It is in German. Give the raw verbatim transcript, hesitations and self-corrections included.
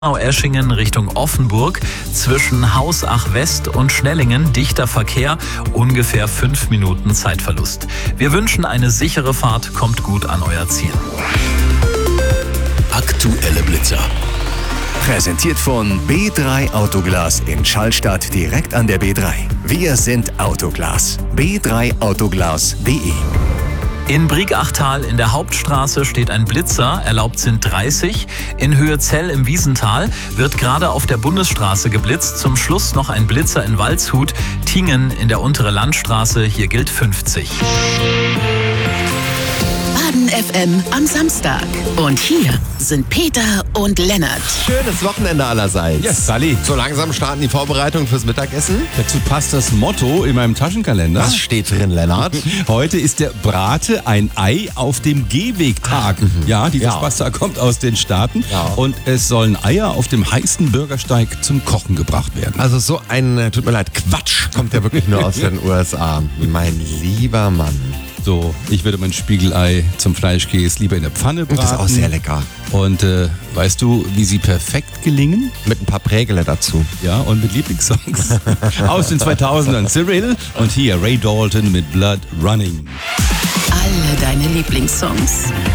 Eschingen Richtung Offenburg. Zwischen Hausach West und Schnellingen dichter Verkehr, ungefähr fünf Minuten Zeitverlust. Wir wünschen eine sichere Fahrt, kommt gut an euer Ziel. Aktuelle Blitzer. Präsentiert von B drei Autoglas in Schallstadt direkt an der B drei. Wir sind Autoglas. b drei autoglas punkt de. In Briegachtal in der Hauptstraße steht ein Blitzer, erlaubt sind dreißig. In Höhe Zell im Wiesental wird gerade auf der Bundesstraße geblitzt. Zum Schluss noch ein Blitzer in Waldshut, Tingen in der Untere Landstraße, hier gilt fünfzig. Baden F M am Samstag. Und hier sind Peter und Lennart. Schönes Wochenende allerseits. Ja, Sally. So langsam starten die Vorbereitungen fürs Mittagessen. Dazu passt das Motto in meinem Taschenkalender. Was steht drin, Lennart? Heute ist der Brate ein Ei auf dem Gehwegtag. Mhm. Ja, dieser Ja. Spaß da kommt aus den Staaten. Ja. Und es sollen Eier auf dem heißen Bürgersteig zum Kochen gebracht werden. Also so ein, äh, tut mir leid, Quatsch kommt ja wirklich nur aus den U S A. Mein lieber Mann. So, ich würde mein Spiegelei zum Fleischkäse lieber in der Pfanne braten. Das ist auch sehr lecker. Und äh, weißt du, wie sie perfekt gelingen? Mit ein paar Prägele dazu. Ja, und mit Lieblingssongs aus den zweitausendern. Cyril und hier Ray Dalton mit Blood Running. Alle deine Lieblingssongs.